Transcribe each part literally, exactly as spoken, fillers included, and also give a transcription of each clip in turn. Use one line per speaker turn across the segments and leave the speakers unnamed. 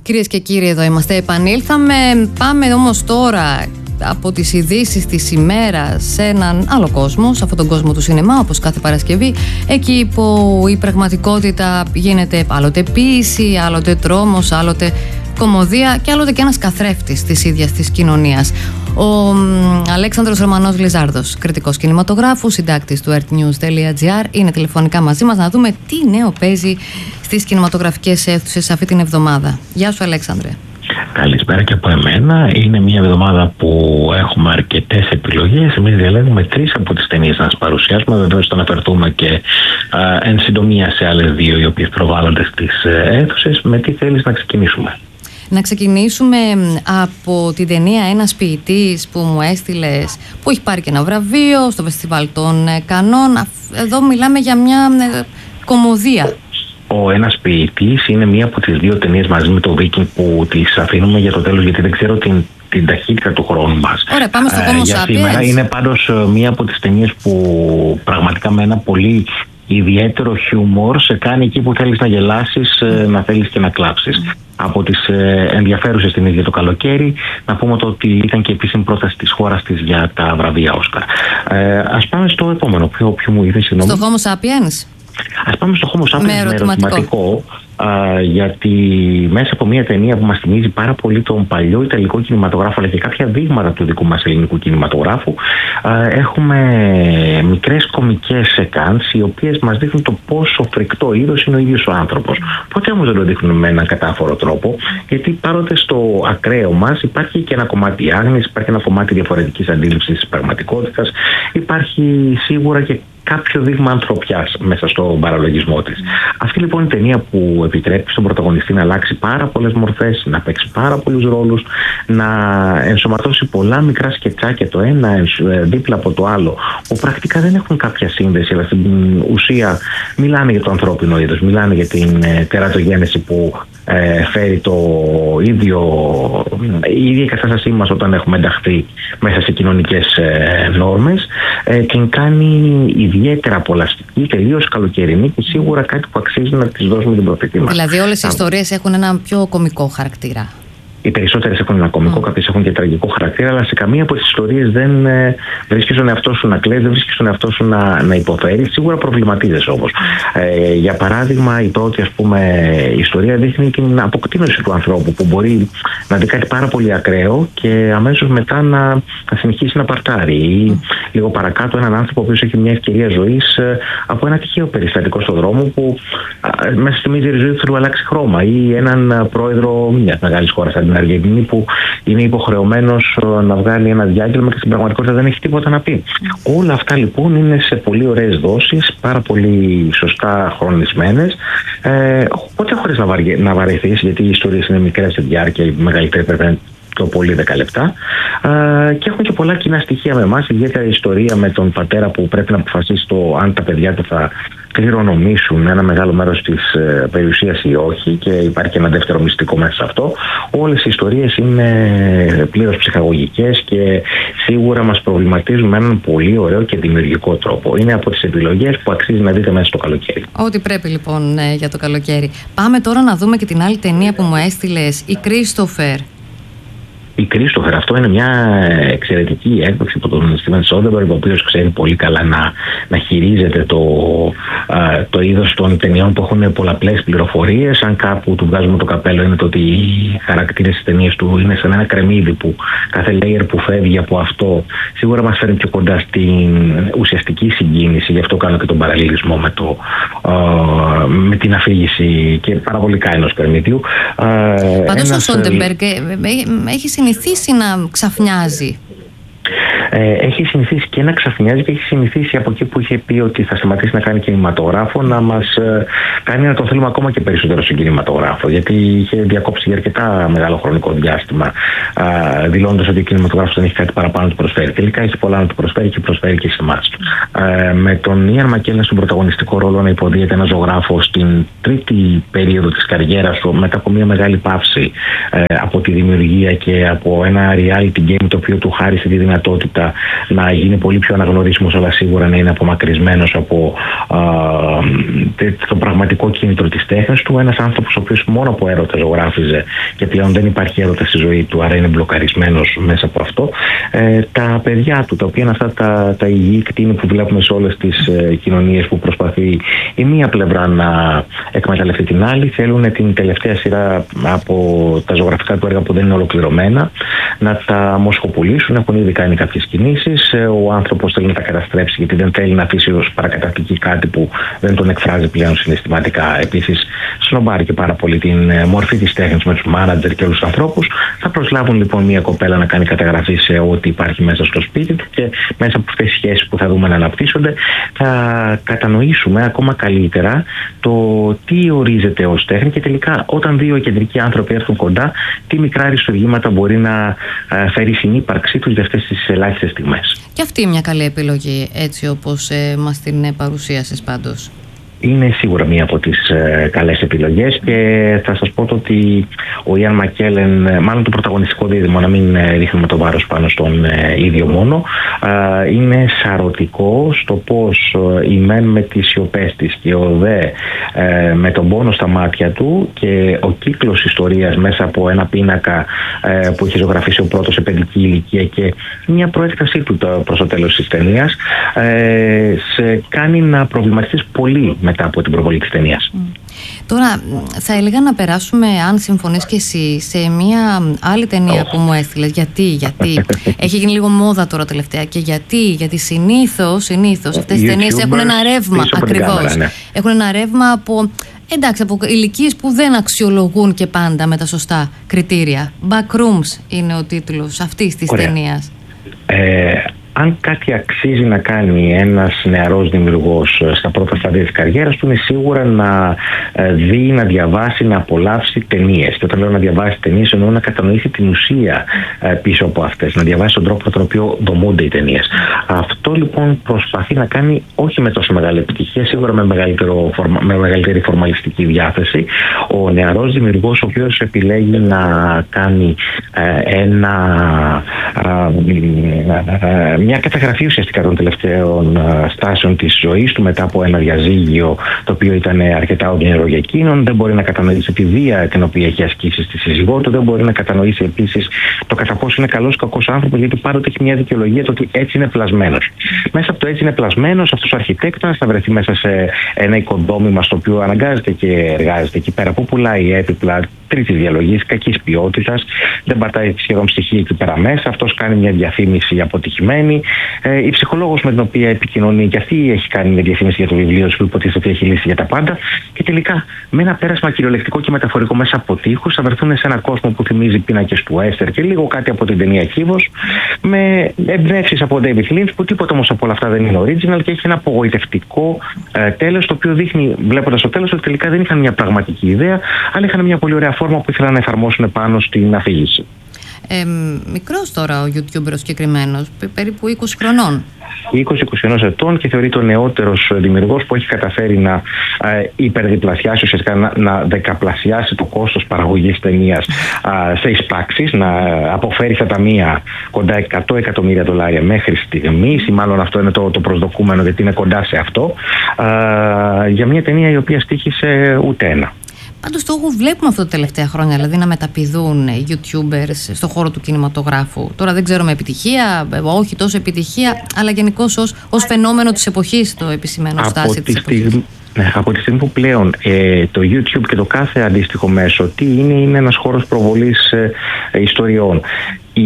Κυρίες και κύριοι, εδώ είμαστε, επανήλθαμε. Πάμε όμως τώρα από τις ειδήσεις της ημέρας σε έναν άλλο κόσμο, σε αυτόν τον κόσμο του σινεμά, όπως κάθε Παρασκευή, εκεί που η πραγματικότητα γίνεται άλλοτε ποίηση, άλλοτε τρόμος, άλλοτε κωμωδία και άλλοτε και ένας καθρέφτης της ίδιας της κοινωνίας. Ο μ, Αλέξανδρος Ρωμανός Λιζάρδος, κριτικός κινηματογράφου, συντάκτης του artnews.gr, είναι τηλεφωνικά μαζί μας να δούμε τι νέο παίζει στις κινηματογραφικές αίθουσες αυτή την εβδομάδα. Γεια σου, Αλέξανδρε.
Καλησπέρα και από εμένα. Είναι μια εβδομάδα που έχουμε αρκετές επιλογές. Εμείς διαλέγουμε τρεις από τις ταινίες να σας παρουσιάσουμε. Βεβαίως θα αναφερθούμε και α, εν συντομία σε άλλες δύο οι οποίες προβάλλονται στις αίθουσες. Με τι θέλεις να ξεκινήσουμε?
Να ξεκινήσουμε από την ταινία «Ένας ποιητής» που μου έστειλες, που έχει πάρει και ένα βραβείο στο Φεστιβάλ των Κανών. Εδώ μιλάμε για μια κωμωδία.
Ο «Ένας ποιητής» είναι μία από τις δύο ταινίες μαζί με το Viking που τις αφήνουμε για το τέλος, γιατί δεν ξέρω την, την ταχύτητα του χρόνου μας.
Ωραία, πάμε στο Homo
για
sapiens.
σήμερα είναι πάντως μία από τις ταινίες που πραγματικά με ένα πολύ ιδιαίτερο χιούμορ σε κάνει εκεί που θέλεις να γελάσεις, mm. να θέλεις και να κλάψεις. Mm. Από τις ε, ενδιαφέρουσες ταινίες για το καλοκαίρι, να πούμε το ότι ήταν και επίσημη πρόταση της χώρας της για τα βραβεία Όσκαρ. Ε, ας πάμε στο επόμενο. Ποιο, ποιο μου είδε, συγγνώμη?
Στο Homo sapiens.
Ας πάμε στο Homo sapiens με ερωτηματικό, α, γιατί μέσα από μια ταινία που μας θυμίζει πάρα πολύ τον παλιό ιταλικό κινηματογράφο αλλά και κάποια δείγματα του δικού μας ελληνικού κινηματογράφου, α, έχουμε μικρές κομικές σεκάνς οι οποίες μας δείχνουν το πόσο φρικτό είδος είναι ο ίδιος ο άνθρωπος. Ποτέ όμως δεν το δείχνουν με έναν κατάφορο τρόπο, γιατί παρότι στο ακραίο μας υπάρχει και ένα κομμάτι άγνοιας, υπάρχει ένα κομμάτι διαφορετικής αντίληψης της πραγματικότητας, υπάρχει σίγουρα και κάποιο δείγμα ανθρωπιάς μέσα στον παραλογισμό της. Αυτή λοιπόν η ταινία που επιτρέπει στον πρωταγωνιστή να αλλάξει πάρα πολλές μορφές, να παίξει πάρα πολλούς ρόλους, να ενσωματώσει πολλά μικρά σκετσάκια το ένα δίπλα από το άλλο, που πρακτικά δεν έχουν κάποια σύνδεση, αλλά στην ουσία μιλάνε για το ανθρώπινο είδος, μιλάνε για την τερατογένεση που ε, φέρει το ίδιο, η ίδια κατάστασή μας όταν έχουμε ενταχθεί μέσα σε κοινωνικές ε, νόρμες, ε, την κάνει ιδιαίτερα απολαστική, τελείως καλοκαιρινή και σίγουρα κάτι που αξίζει να της δώσουμε την προσοχή μας.
Δηλαδή όλες οι ιστορίες έχουν ένα πιο κωμικό χαρακτήρα.
Οι περισσότερες έχουν ένα κωμικό, mm. κάποιες έχουν και τραγικό χαρακτήρα, αλλά σε καμία από τις ιστορίες δεν ε, βρίσκεις τον εαυτό σου να κλαις, δεν βρίσκεις τον εαυτό σου να, να υποφέρει. Σίγουρα προβληματίζεσαι όμως. Mm. Ε, για παράδειγμα, η πρώτη ας πούμε ιστορία δείχνει την αποκτήνωση του ανθρώπου που μπορεί να δει κάτι πάρα πολύ ακραίο και αμέσως μετά να, να συνεχίσει να παρτάρει. Ή mm. λίγο παρακάτω έναν άνθρωπο ο οποίος έχει μια ευκαιρία ζωής ε, από ένα τυχαίο περιστατικό στον δρόμο που ε, μέσα στη μίζερη ζωή του αλλάξει χρώμα. Ή έναν πρόεδρο μιας μεγάλης χώρας την Αργεντινή που είναι υποχρεωμένος να βγάλει ένα διάγγελμα και στην πραγματικότητα δεν έχει τίποτα να πει. Mm. Όλα αυτά λοιπόν είναι σε πολύ ωραίες δόσεις, πάρα πολύ σωστά χρονισμένες, ε, ποτέ χωρίς να, βαρε, να βαρεθείς, γιατί οι ιστορίες είναι μικρές σε διάρκεια, η μεγαλύτερη πρέπει το πολύ δέκα λεπτά, ε, και έχουν και πολλά κοινά στοιχεία με εμάς, ιδιαίτερα η ιστορία με τον πατέρα που πρέπει να αποφασίσει το αν τα παιδιά του θα κληρονομήσουν ένα μεγάλο μέρος της ε, περιουσίας ή όχι, και υπάρχει και ένα δεύτερο μυστικό μέσα σε αυτό. Όλες οι ιστορίες είναι πλήρως ψυχαγωγικές και σίγουρα μας προβληματίζουν με έναν πολύ ωραίο και δημιουργικό τρόπο. Είναι από τις επιλογές που αξίζει να δείτε μέσα στο καλοκαίρι.
Ό,τι πρέπει λοιπόν ε, για το καλοκαίρι. Πάμε τώρα να δούμε και την άλλη ταινία που μου έστειλες, η Κρίστοφερ.
Η Κρίστοφερ, αυτό είναι μια εξαιρετική έκδοση από τον Στίβεν Σόντερμπεργκ, ο οποίος ξέρει πολύ καλά να, να χειρίζεται το, α, το είδος των ταινιών που έχουν πολλαπλές πληροφορίες. Αν κάπου του βγάζουμε το καπέλο είναι το ότι οι χαρακτήρες της ταινίας του είναι σαν ένα κρεμμύδι που κάθε layer που φεύγει από αυτό σίγουρα μας φέρνει πιο κοντά στην ουσιαστική συγκίνηση. Γι' αυτό κάνω και τον παραλληλισμό με, το, α, με την αφήγηση και παραβολικά ενός κρεμμυδιού.
Πάντως ο Σόντερμπεργκ έχει συνηθίσει να ξαφνιάζει.
Ε, έχει συνηθίσει και να ξαφνιάζει και έχει συνηθίσει από εκεί που είχε πει ότι θα σταματήσει να κάνει κινηματογράφο να μας ε, κάνει να τον θέλουμε ακόμα και περισσότερο στον κινηματογράφο, γιατί είχε διακόψει για αρκετά μεγάλο χρονικό διάστημα, ε, δηλώνοντας ότι ο κινηματογράφος δεν έχει κάτι παραπάνω να του προσφέρει. Τελικά έχει πολλά να του προσφέρει και προσφέρει και σε εμάς. Ε, με τον Ιαν Μακκέλεν στον πρωταγωνιστικό ρόλο να υποδίεται ένα ζωγράφο στην τρίτη περίοδο της καριέρας του, μετά από μια μεγάλη παύση ε, από τη δημιουργία και από ένα reality game το οποίο του χάρισε τη δυνατότητα πιθανότητα να γίνει πολύ πιο αναγνωρίσιμος, αλλά σίγουρα να είναι απομακρυσμένος από α, το πραγματικό κίνητρο της τέχνης του. Ένας άνθρωπος ο οποίος μόνο από έρωτα ζωγράφιζε και πλέον δεν υπάρχει έρωτα στη ζωή του, άρα είναι μπλοκαρισμένος μέσα από αυτό. Ε, τα παιδιά του, τα οποία είναι αυτά τα, τα υγιή κτίνη που βλέπουμε σε όλες τις ε, κοινωνίες, που προσπαθεί η μία πλευρά να εκμεταλλευτεί την άλλη, θέλουν την τελευταία σειρά από τα ζωγραφικά του έργα που δεν είναι ολοκληρωμένα να τα μοσχοπουλήσουν. Έχουν ήδη κάνει κάποιες κινήσεις. Ο άνθρωπος θέλει να τα καταστρέψει, γιατί δεν θέλει να αφήσει ως παρακαταθήκη κάτι που δεν τον εκφράζει πλέον συναισθηματικά. Επίσης, σνομπάρει και πάρα πολύ την μορφή της τέχνης με τους μάνατζερ και όλους τους ανθρώπους. Θα προσλάβουν λοιπόν μια κοπέλα να κάνει καταγραφή σε ό,τι υπάρχει μέσα στο σπίτι του, και μέσα από αυτές τις σχέσεις που θα δούμε να αναπτύσσονται θα κατανοήσουμε ακόμα καλύτερα το τι ορίζεται ως τέχνη, και τελικά όταν δύο κεντρικοί άνθρωποι έρθουν κοντά, τι μικρά αριστουργήματα μπορεί να φέρει η συνύπαρξή τους για αυτές τις ελάχιστες στιγμές.
Και αυτή είναι μια καλή επιλογή, έτσι όπως ε, μας την παρουσίασες πάντως.
Είναι σίγουρα μία από τις ε, καλές επιλογές, και θα σας πω το ότι ο Ιαν Μακκέλεν, μάλλον το πρωταγωνιστικό δίδυμο, να μην ε, ρίχνουμε το βάρος πάνω στον ε, ίδιο μόνο, ε, είναι σαρωτικό στο πώς ε, η μεν με τις σιωπές της και ο δε ε, με τον πόνο στα μάτια του, και ο κύκλος ιστορίας μέσα από ένα πίνακα ε, που έχει ζωγραφίσει ο πρώτος σε παιδική ηλικία και μια προέκτασή του το, προς το τέλος της ταινίας, ε, σε κάνει να προβληματιστείς πολύ μετά από την προβολή της ταινίας.
Mm. Τώρα θα έλεγα να περάσουμε, αν συμφωνείς και εσύ, σε μια άλλη ταινία oh. που μου έστειλες. Γιατί, γιατί έχει γίνει λίγο μόδα τώρα τελευταία. Και γιατί, γιατί συνήθως, συνήθως αυτές οι ταινίες έχουν ένα ρεύμα, ακριβώς, κάμερα, ναι. έχουν ένα ρεύμα από, εντάξει, από ηλικίες που δεν αξιολογούν και πάντα με τα σωστά κριτήρια. Backrooms είναι ο τίτλος αυτής της ταινίας.
Ε, αν κάτι αξίζει να κάνει ένας νεαρός δημιουργός στα πρώτα στάδια της καριέρας του, είναι σίγουρα να δει, να διαβάσει, να απολαύσει ταινίες. Και όταν λέω να διαβάσει ταινίες, εννοώ να κατανοήσει την ουσία πίσω από αυτές, να διαβάσει τον τρόπο με τον οποίο δομούνται οι ταινίες. Αυτό λοιπόν προσπαθεί να κάνει, όχι με τόσο μεγάλη επιτυχία, σίγουρα με, μεγαλύτερο, με μεγαλύτερη φορμαλιστική διάθεση, ο νεαρός δημιουργός, ο οποίος επιλέγει να κάνει ένα μια καταγραφή ουσιαστικά των τελευταίων στάσεων της ζωής του μετά από ένα διαζύγιο το οποίο ήταν αρκετά οδυνηρό για εκείνον. Δεν μπορεί να κατανοήσει τη βία την οποία έχει ασκήσει στη σύζυγό του, δεν μπορεί να κατανοήσει επίσης το κατά πόσο είναι καλός ή κακός άνθρωπος, γιατί πάντοτε έχει μια δικαιολογία το ότι έτσι είναι πλασμένος. Μέσα από το έτσι είναι πλασμένος, αυτός ο αρχιτέκτονας θα βρεθεί μέσα σε ένα οικοδόμημα στο οποίο αναγκάζεται και εργάζεται εκεί πέρα, που πουλάει έπιπλα τρίτης διαλογής, κακής ποιότητας, δεν πατάει σχεδόν ψυχή εκεί πέρα μέσα. Αυτός κάνει μια διαφήμιση αποτυχημένη. Ε, η ψυχολόγος με την οποία επικοινωνεί, και αυτή έχει κάνει μια διαφήμιση για το βιβλίο του που υποτίθεται ότι έχει λύσει για τα πάντα. Και τελικά, με ένα πέρασμα κυριολεκτικό και μεταφορικό μέσα από τείχους, θα βρεθούν σε έναν κόσμο που θυμίζει πίνακες του Έστερ και λίγο κάτι από την ταινία Κύβος, με εμπνεύσεις από David Lynch, που τίποτα όμως από όλα αυτά δεν είναι original, και έχει ένα απογοητευτικό ε, τέλος, το οποίο δείχνει, βλέποντας το τέλος, ότι τελικά δεν είχαν μια πραγματική ιδέα, αλλά είχαν μια πολύ ωραία φόρμα που ήθελαν να εφαρμόσουν πάνω στην αφήγηση.
Ε, μικρός τώρα ο YouTuber ο συγκεκριμένος, περίπου είκοσι χρονών.
είκοσι με είκοσι ένα ετών, και θεωρείται ο νεότερος δημιουργός που έχει καταφέρει να ε, υπερδιπλασιάσει, ουσιαστικά να, να δεκαπλασιάσει το κόστος παραγωγής ταινίας ε, σε εισπράξεις, να αποφέρει στα ταμεία κοντά εκατό εκατομμύρια δολάρια μέχρι στιγμής, ή μάλλον αυτό είναι το, το προσδοκούμενο, γιατί είναι κοντά σε αυτό, ε, για μια ταινία η οποία στοίχησε ούτε ένα.
Πάντως το βλέπουμε αυτό τα τελευταία χρόνια, δηλαδή να μεταπηδούν YouTubers στον χώρο του κινηματογράφου. Τώρα δεν ξέρω με επιτυχία, όχι τόσο επιτυχία, αλλά γενικώς ως, ως φαινόμενο της εποχής το επισημαίνω, στάση της εποχής.
Ναι, από τη στιγμή που πλέον ε, το YouTube και το κάθε αντίστοιχο μέσο τι είναι, είναι ένας χώρος προβολής ε, ιστοριών. Η,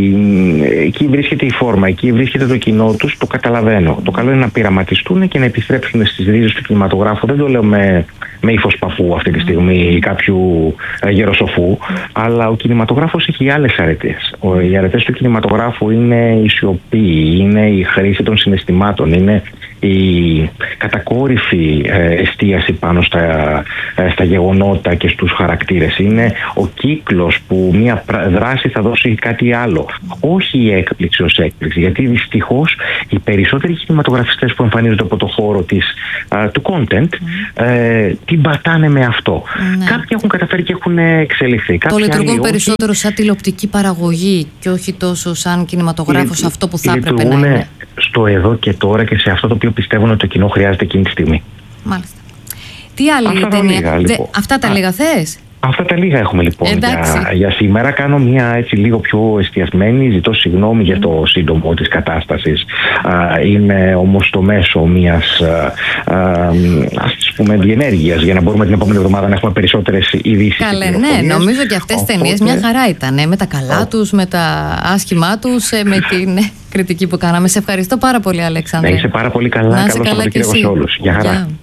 εκεί βρίσκεται η φόρμα, εκεί βρίσκεται το κοινό τους, το καταλαβαίνω. Το καλό είναι να πειραματιστούν και να επιστρέψουν στις ρίζες του κινηματογράφου. Δεν το λέω με, με ύφος παφού αυτή τη στιγμή ή κάποιου ε, γεροσοφού, αλλά ο κινηματογράφος έχει άλλες αρετές. Ο, οι αρετές του κινηματογράφου είναι η σιωπή, είναι η χρήση των συναισθημάτων, είναι η κατακόρυφη ε, εστίαση πάνω στα, ε, στα γεγονότα και στους χαρακτήρες. Είναι ο κύκλος που μια δράση θα δώσει κάτι άλλο. Όχι η έκπληξη ως έκπληξη, γιατί δυστυχώς οι περισσότεροι κινηματογραφιστές που εμφανίζονται από το χώρο της, ε, του content, ε, την πατάνε με αυτό. Ναι. Κάποιοι έχουν καταφέρει και έχουν εξελιχθεί.
Το λειτουργούν περισσότερο σαν τηλεοπτική παραγωγή και όχι τόσο σαν κινηματογράφος, αυτό που θα έπρεπε να είναι.
Στο εδώ και τώρα και σε αυτό το οποίο πιστεύουν ότι το κοινό χρειάζεται εκείνη τη στιγμή.
Μάλιστα. Τι άλλη
αυτά
ταινία.
Λίγα, λοιπόν.
Αυτά τα Α, λίγα θες?
Αυτά τα λίγα έχουμε λοιπόν για, για σήμερα. Κάνω μια έτσι λίγο πιο εστιασμένη. Ζητώ συγγνώμη mm. για το σύντομο της κατάστασης. Α, είναι όμως το μέσο μιας α, α, ας πούμε διενέργειας για να μπορούμε την επόμενη εβδομάδα να έχουμε περισσότερες ειδήσεις.
Καλέ, ναι, νομίζω και αυτές τις ταινίες μια χαρά ήταν. Με τα καλά τους, με τα άσχημά τους, με την κριτική που κάναμε. Σε ευχαριστώ πάρα πολύ, Αλέξανδρε.
Να είσαι πάρα πολύ καλά.
Να είσαι καλά και εσύ.
Σε όλους. Γεια χαρά.